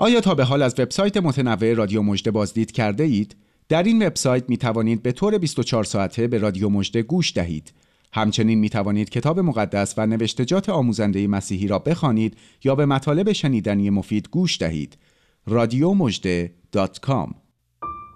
آیا تا به حال از وبسایت متنوع رادیو مژده بازدید کرده اید؟ در این وبسایت می توانید به طور 24 ساعته به رادیو مژده گوش دهید. همچنین می توانید کتاب مقدس و نوشتجات آموزنده مسیحی را بخوانید یا به مطالب شنیدنی مفید گوش دهید. radiomojde.com